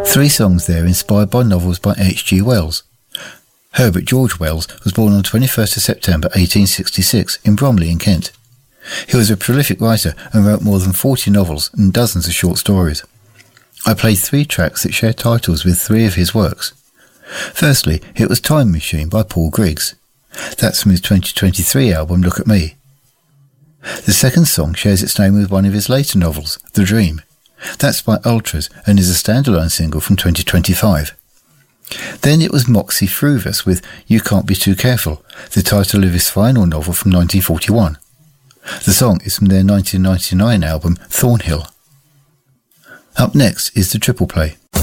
Three songs there inspired by novels by H.G. Wells. Herbert George Wells was born on 21st of September 1866 in Bromley in Kent. He was a prolific writer and wrote more than 40 novels and dozens of short stories. I played three tracks that share titles with three of his works. Firstly, it was Time Machine by Paul Griggs. That's from his 2023 album Look at Me. The second song shares its name with one of his later novels, The Dream. That's by Ultras and is a standalone single from 2025. Then it was Moxie Fruvus with You Can't Be Too Careful, the title of his final novel from 1941. The song is from their 1999 album Thornhill. Up next is the Triple Play.